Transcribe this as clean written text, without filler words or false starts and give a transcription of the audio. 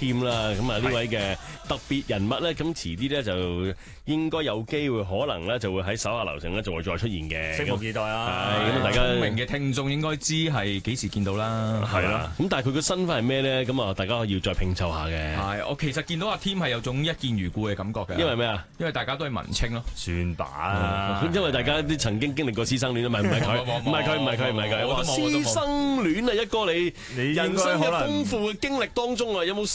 Tim 啦，咁啊呢位嘅特別人物咧，咁遲啲咧就應該有機會可能咧就會喺手下留情咧，就會再出現嘅。 拭目以待啊！ 係咁大家聰明嘅聽眾應該知係幾時見到啦。 係啦，咁但係佢個身份係咩咧？咁啊，大家要再拼湊下嘅。 係，我其實見到阿 Tim 係有種一見如故嘅感覺嘅。 因為咩啊？ 因為大家都係文青咯。 算吧， 因為大家啲曾經經歷過師生戀啊，唔係佢，唔係佢， 我都冇師生戀啊，一哥你人生嘅應該可能豐富嘅經歷當中啊，有冇